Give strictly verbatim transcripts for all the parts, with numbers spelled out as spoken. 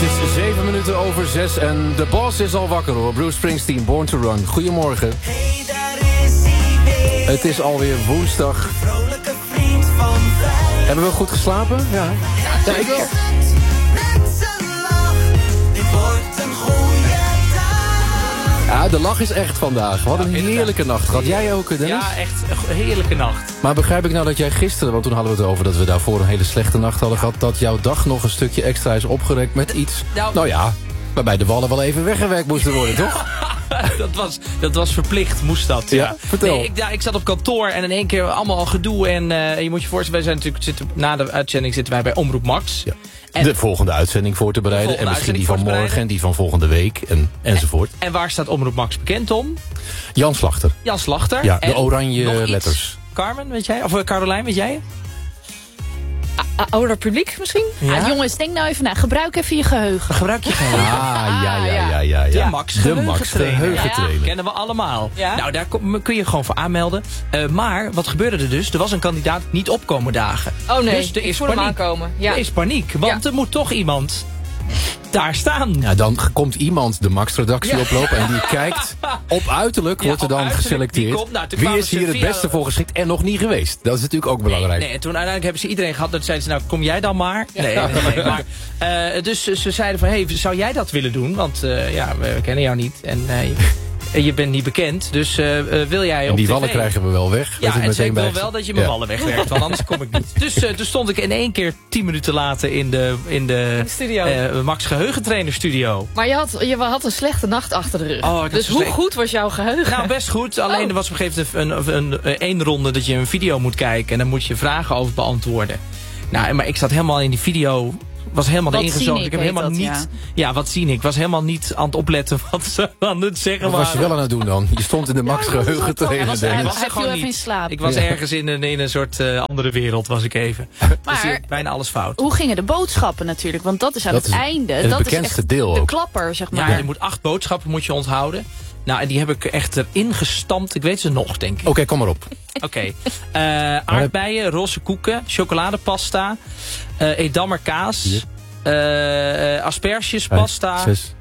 Zeven minuten over zes en de boss is al wakker hoor. Bruce Springsteen, Born to Run. Goedemorgen. Hey, daar is hij weer. Het is alweer woensdag. De vrolijke vriend van vijf. Hebben we goed geslapen? Ja. Ja, ik wel. Met zijn lach. Dit wordt een goede dag. Ja, de lach is echt vandaag. Wat een heerlijke nacht. Had jij ook, Dennis? Ja, echt een heerlijke nacht. Maar begrijp ik nou dat jij gisteren, want toen hadden we het over dat we daarvoor een hele slechte nacht hadden gehad, dat jouw dag nog een stukje extra is opgerekt met iets? Nou, nou ja, waarbij de wallen wel even weggewerkt moesten worden, toch? dat, was, dat was verplicht, moest dat. Ja, ja vertel. Nee, ik, ja, ik zat op kantoor en in één keer allemaal al gedoe. En uh, je moet je voorstellen, wij zijn natuurlijk, zitten, na de uitzending zitten wij bij Omroep Max. Ja. En de volgende uitzending voor te bereiden. En misschien die van morgen en die van volgende week en, enzovoort. En, en waar staat Omroep Max bekend om? Jan Slachter. Jan Slachter. Ja, de en oranje letters. Carmen, weet jij? Of uh, Carolijn, weet jij? Uh, ouder publiek misschien? Ja? Ah, jongens, denk nou even na. Gebruik even je geheugen. Gebruik je geheugen. Ah, ja, ja, ja, ja. ja. De Max geheugentrainer. Ja. Kennen we allemaal. Ja? Nou, daar kun je gewoon voor aanmelden. Uh, maar, wat gebeurde er dus? Er was een kandidaat niet opkomen dagen. Oh nee, dus er is ik voel hem paniek. aankomen. Ja. Er is paniek, want ja. er moet toch iemand daar staan. Ja, dan komt iemand de Max-redactie ja. oplopen en die kijkt op uiterlijk, ja, wordt er dan uiterlijk, geselecteerd. Komt, nou, wie is hier het beste voor geschikt en nog niet geweest? Dat is natuurlijk ook belangrijk. Nee, nee, en toen uiteindelijk hebben ze iedereen gehad. Dat zeiden ze, nou kom jij dan maar. Ja. Nee, nee, nee, maar uh, dus ze zeiden van, hey, zou jij dat willen doen? Want uh, ja, we kennen jou niet. En uh, je bent niet bekend, dus uh, uh, wil jij op en die T V? Wallen krijgen we wel weg. Ja, en ik wil bij... wel dat je mijn ja. wallen wegwerkt, want anders kom ik niet. Dus uh, toen stond ik in één keer tien minuten later in de, in de studio. Uh, Max Geheugentrainer studio. Maar je had, je had een slechte nacht achter de rug. Oh, dus hoe slecht. goed was jouw geheugen? Nou, best goed. Alleen oh. er was op een gegeven moment een, een, een, een ronde dat je een video moet kijken. En dan moet je vragen over beantwoorden. Nou, maar ik zat helemaal in die video... was helemaal erin gezogen. Ik heb helemaal dat, niet. Ja. ja, wat zie ik? Ik was helemaal niet aan het opletten wat ze aan het zeggen waren. Wat was je wel aan het doen dan? Je stond in de Max ja, geheugentrainer. Was, hij was gewoon even in slaap. Ik was ja. ergens in een, in een soort uh, andere wereld was ik even. Maar dus bijna alles fout. Hoe gingen de boodschappen natuurlijk? Want dat is aan dat het is einde. Het dat bekendste is echt deel de ook. klapper, zeg maar. Ja, je moet acht boodschappen moet je onthouden. Nou, en die heb ik echt erin gestampt. Ik weet ze nog, denk ik. Oké, okay, kom maar op. Oké. Okay. Uh, aardbeien, roze koeken, chocoladepasta, uh, Edammer kaas, uh, uh, asperges, pasta, Zes.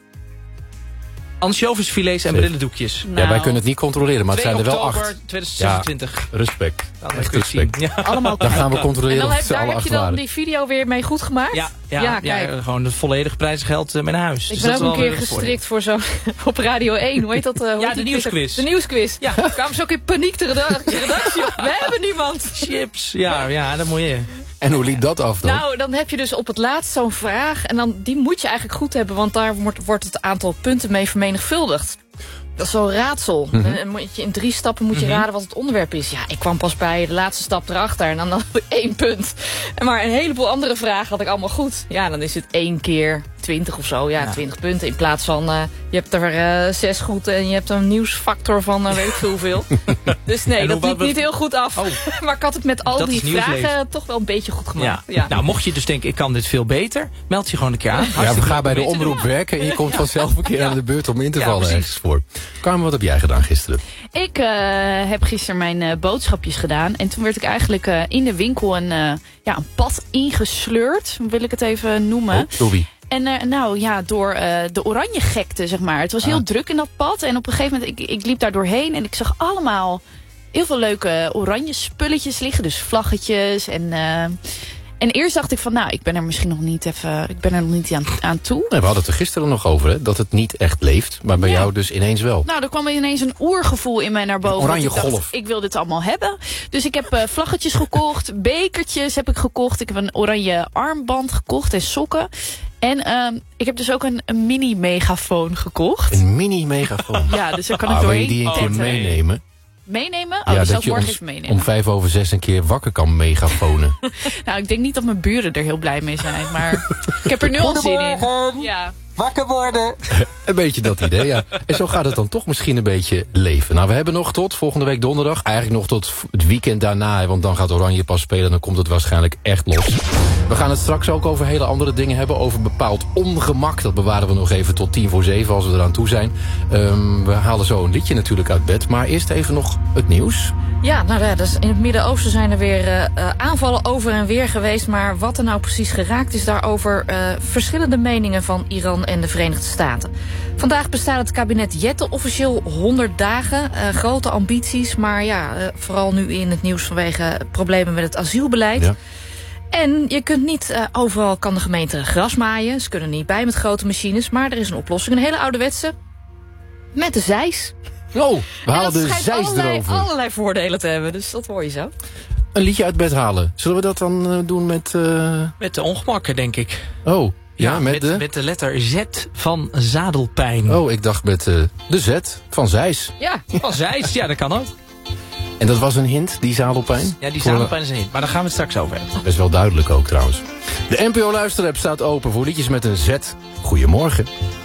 ansjovisfilets en brillendoekjes. Nou. Ja, wij kunnen het niet controleren, maar het zijn er wel acht. tweedacht zevenentwintig. Ja, respect. Dan echt respect. Ja. Allemaal dan gaan we controleren en dan of heb, ze daar alle heb je acht dan waren. die video weer mee goed gemaakt? Ja, ja, ja, ja, kijk. gewoon het volledige prijsgeld uh, met naar huis. Ik dus ben dat ook een wel keer gestrikt voor zo op Radio één. Hoe heet dat? Uh, hoe ja, heet de nieuwsquiz. De nieuwsquiz. Ja. Kwamen ze ook in paniek de redactie op. We hebben niemand. Chips. Ja, ja, dat moet je. En hoe liep dat af dan? Nou, dan heb je dus op het laatst zo'n vraag. En dan, die moet je eigenlijk goed hebben. Want daar wordt, wordt het aantal punten mee vermenigvuldigd. Dat is zo'n raadsel. Mm-hmm. En moet je in drie stappen moet je mm-hmm. raden wat het onderwerp is. Ja, ik kwam pas bij de laatste stap erachter. En dan had ik één punt. En maar een heleboel andere vragen had ik allemaal goed. Ja, dan is het één keer twintig of zo. Ja, ja. twintig punten. In plaats van, uh, je hebt er uh, zes goed en je hebt een nieuwsfactor van uh, weet ik veel hoeveel. Dus nee, dat liep niet heel goed af. Oh. Maar ik had het met al dat die vragen toch wel een beetje goed gemaakt. Ja. Ja. Nou, mocht je dus denken, ik kan dit veel beter, meld je gewoon een keer aan. Ja, we gaan bij de omroep werken en je komt vanzelf een keer ja. aan de beurt om in te vallen ja, ergens voor. Carmen, wat heb jij gedaan gisteren? Ik uh, heb gisteren mijn uh, boodschapjes gedaan. En toen werd ik eigenlijk uh, in de winkel een, uh, ja, een pad ingesleurd. Wil ik het even noemen. Oh, door wie? En uh, nou ja, door uh, de oranje gekte, zeg maar. Het was heel ah. druk in dat pad. En op een gegeven moment, ik, ik liep daar doorheen en ik zag allemaal heel veel leuke oranje spulletjes liggen. Dus vlaggetjes en... Uh, En eerst dacht ik van, nou, ik ben er misschien nog niet even, ik ben er nog niet aan, aan toe. Nee, we hadden het er gisteren nog over, hè, dat het niet echt leeft. Maar bij ja. jou dus ineens wel. Nou, er kwam ineens een oergevoel in mij naar boven. Een oranje ik dacht, golf. Ik wil dit allemaal hebben. Dus ik heb uh, vlaggetjes gekocht, bekertjes heb ik gekocht. Ik heb een oranje armband gekocht en sokken. En uh, ik heb dus ook een, een mini-megafoon gekocht. Een mini-megafoon? Ja, dus daar kan ik ah, doorheen. Wil je die een keer tetten. meenemen? Meenemen? Oh, ja, die dat zal ik je morgen ons even meenemen. om vijf over zes een keer wakker kan megafonen. Nou, ik denk niet dat mijn buren er heel blij mee zijn. Maar ik heb er nu al zin in. Ja. wakker worden. Een beetje dat idee, ja. En zo gaat het dan toch misschien een beetje leven. Nou, we hebben nog tot volgende week donderdag. Eigenlijk nog tot het weekend daarna. Want dan gaat Oranje pas spelen. Dan komt het waarschijnlijk echt los. We gaan het straks ook over hele andere dingen hebben. Over bepaald ongemak. Dat bewaren we nog even tot tien voor zeven als we eraan toe zijn. Um, we halen zo een liedje natuurlijk uit bed. Maar eerst even nog het nieuws. Ja, nou ja, dus in het Midden-Oosten zijn er weer uh, aanvallen over en weer geweest. Maar wat er nou precies geraakt is daarover uh, verschillende meningen van Iran en de Verenigde Staten. Vandaag bestaat het kabinet Jette officieel honderd dagen. Uh, grote ambities, maar ja, uh, vooral nu in het nieuws vanwege problemen met het asielbeleid. Ja. En je kunt niet, uh, overal kan de gemeente gras maaien. Ze kunnen niet bij met grote machines, maar er is een oplossing. Een hele ouderwetse, met de zeis. Oh, we halen de zeis allerlei, erover. allerlei voordelen te hebben, dus dat hoor je zo. Een liedje uit bed halen. Zullen we dat dan uh, doen met... Uh... Met de ongemakken, denk ik. Oh, ja, ja met, met, de... met de letter Z van zadelpijn. Oh, ik dacht met uh, de Z van zeis. Ja, van zeis, ja, dat kan ook. En dat was een hint, die zadelpijn? Ja, die zadelpijn is een hint, maar daar gaan we het straks over hebben. Best wel duidelijk ook trouwens. De N P O Luisterapp staat open voor liedjes met een Z. Goedemorgen.